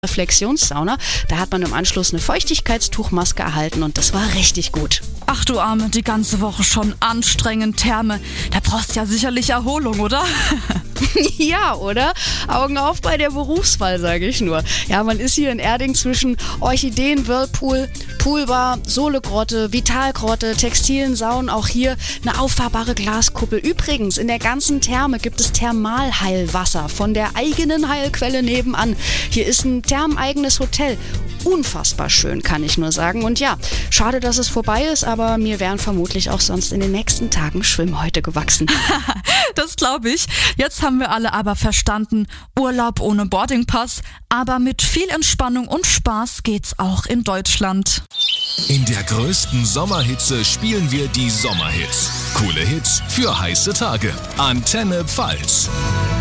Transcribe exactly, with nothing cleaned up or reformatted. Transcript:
Reflexionssauna. Da hat man im Anschluss eine Feuchtigkeitstuchmaske erhalten und das war richtig gut. Ach du Arme, die ganze Woche schon anstrengend, Therme. Da brauchst ja sicherlich Erholung, oder? Ja, oder? Augen auf bei der Berufswahl, sage ich nur. Ja, man ist hier in Erding zwischen Orchideen, Whirlpool, Poolbar, Sohlegrotte, Vitalgrotte, textilen Saunen, auch hier eine auffahrbare Glaskuppel. Übrigens, in der ganzen Therme gibt es Thermalheilwasser von der eigenen Heilquelle nebenan. Hier ist ein thermeneigenes Hotel. Unfassbar schön, kann ich nur sagen. Und ja, schade, dass es vorbei ist, aber mir wären vermutlich auch sonst in den nächsten Tagen Schwimmhäute gewachsen. Das glaube ich. Jetzt haben wir alle aber verstanden, Urlaub ohne Boardingpass, aber mit viel Entspannung und Spaß geht's auch in Deutschland. In der größten Sommerhitze spielen wir die Sommerhits. Coole Hits für heiße Tage. Antenne Pfalz.